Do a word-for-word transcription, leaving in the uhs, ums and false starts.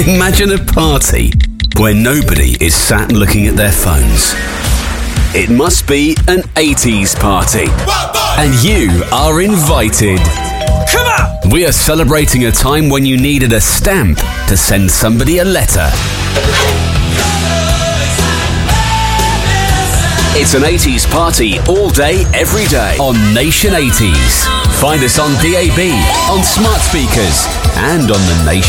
Imagine a party where nobody is sat looking at their phones. It must be an eighties party. And you are invited. Come on! We are celebrating a time when you needed a stamp to send somebody a letter. It's an eighties party all day, every day on Nation eighties. Find us on D A B, on smart speakers, and on the Nation